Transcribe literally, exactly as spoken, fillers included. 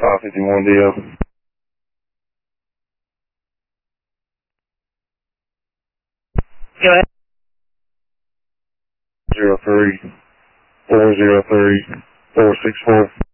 five fifty-one D O. Go ahead. Zero three four zero three four six four.